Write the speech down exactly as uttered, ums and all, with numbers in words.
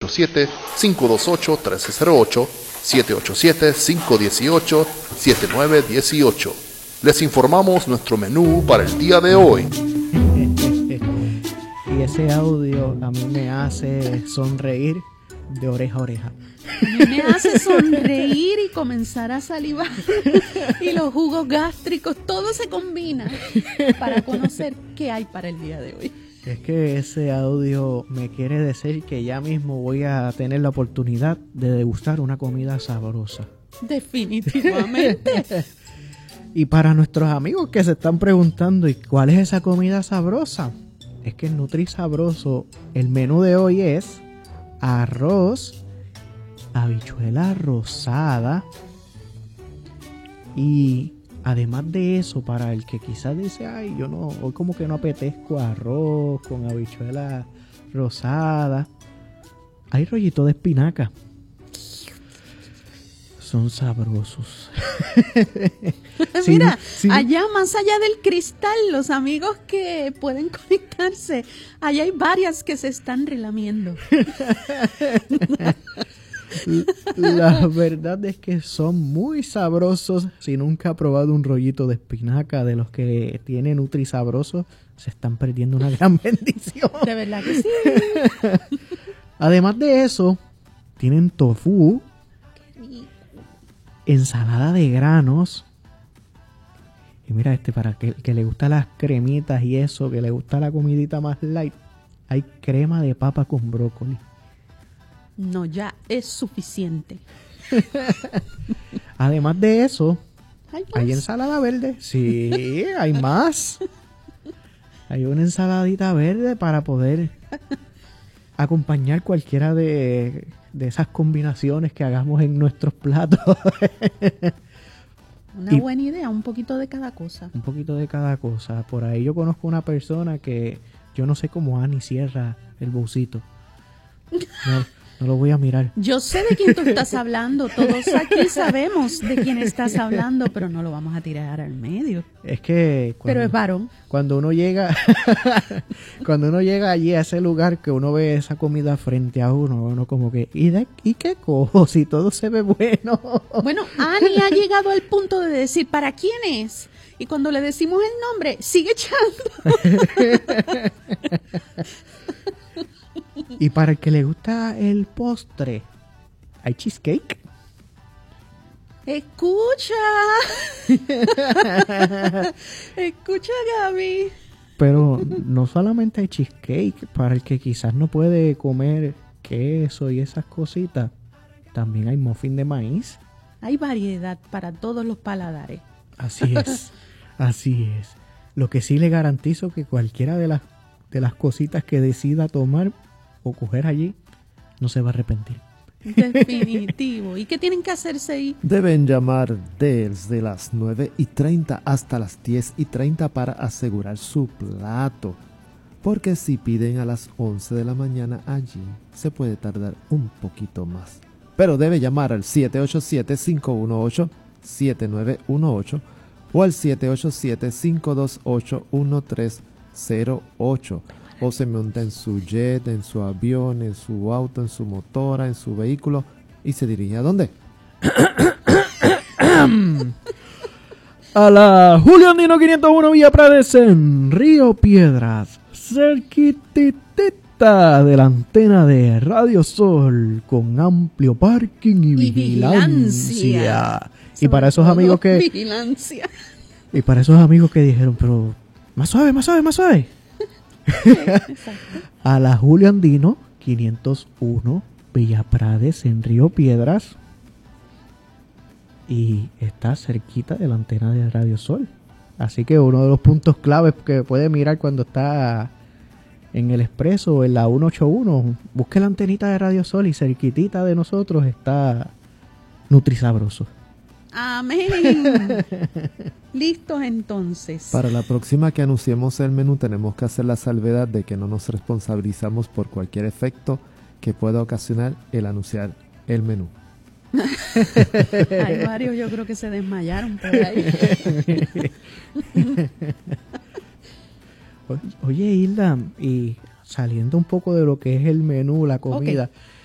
ocho siete, cinco dos ocho, uno tres cero ocho, siete ocho siete, cinco uno ocho, siete nueve uno ocho. Les informamos nuestro menú para el día de hoy. Y ese audio a mí me hace sonreír de oreja a oreja. A mí me hace sonreír y comenzar a salivar. Y los jugos gástricos, todo se combina para conocer qué hay para el día de hoy. Es que ese audio me quiere decir que ya mismo voy a tener la oportunidad de degustar una comida sabrosa. Definitivamente. Y para nuestros amigos que se están preguntando, ¿y cuál es esa comida sabrosa? Es que en Nutri Sabroso el menú de hoy es arroz, habichuela rosada y además de eso, para el que quizás dice, ay, yo no, hoy como que no apetezco arroz con habichuela rosada, hay rollito de espinaca. Son sabrosos. Mira, sí, sí. Allá más allá del cristal, los amigos que pueden conectarse, allá hay varias que se están relamiendo. La verdad es que son muy sabrosos. Si nunca ha probado un rollito de espinaca de los que tiene Nutri Sabroso, se están perdiendo una gran bendición. De verdad que sí. Además de eso, tienen tofu, ensalada de granos. Y mira, este para que, que le gustan las cremitas y eso, que le gusta la comidita más light, hay crema de papa con brócoli. No, ya es suficiente. Además de eso, ¿Hay, hay ensalada verde. Sí, hay más. Hay una ensaladita verde para poder acompañar cualquiera de, de esas combinaciones que hagamos en nuestros platos. Una y buena idea, un poquito de cada cosa. Un poquito de cada cosa. Por ahí yo conozco una persona que yo no sé cómo Ani cierra el bolsito. No, no lo voy a mirar. Yo sé de quién tú estás hablando. Todos aquí sabemos de quién estás hablando, pero no lo vamos a tirar al medio. Es que cuando, pero es varón. Cuando uno llega, cuando uno llega allí a ese lugar que uno ve esa comida frente a uno, uno como que, ¿y, de, y qué cojo? Si todo se ve bueno. Bueno, Ani ha llegado al punto de decir, ¿para quién es? Y cuando le decimos el nombre, sigue echando. Y para el que le gusta el postre, ¿hay cheesecake? Escucha. Escucha, Gaby. Pero no solamente hay cheesecake, para el que quizás no puede comer queso y esas cositas, también hay muffin de maíz. Hay variedad para todos los paladares. Así es, así es. Lo que sí le garantizo que cualquiera de las, de las cositas que decida tomar o coger allí, no se va a arrepentir. Definitivo. ¿Y qué tienen que hacerse ahí? Deben llamar desde las nueve y treinta hasta las diez y treinta para asegurar su plato. Porque si piden a las once de la mañana allí, se puede tardar un poquito más. Pero debe llamar al siete ocho siete, cinco uno ocho, siete nueve uno ocho o al siete ocho siete, cinco dos ocho, uno tres cero ocho. O se monta en su jet, en su avión, en su auto, en su motora, en su vehículo y se dirige ¿a dónde? A la Julio Andino quinientos uno Villa Prades en Río Piedras, cerquitita de la antena de Radio Sol, con amplio parking y, y vigilancia. vigilancia. Y para esos amigos que vigilancia. Y para esos amigos que dijeron, pero más suave, más suave, más suave. A la Julio Andino quinientos uno Villa Prades en Río Piedras, y está cerquita de la antena de Radio Sol. Así que uno de los puntos claves que puede mirar cuando está en el expreso o en la ciento ochenta y uno, busque la antenita de Radio Sol y cerquitita de nosotros está Nutri Sabroso. Amén. Listos entonces. Para la próxima que anunciemos el menú tenemos que hacer la salvedad de que no nos responsabilizamos por cualquier efecto que pueda ocasionar el anunciar el menú. Hay varios, yo creo que se desmayaron por ahí. Oye, Hilda, y saliendo un poco de lo que es el menú, la comida, okay.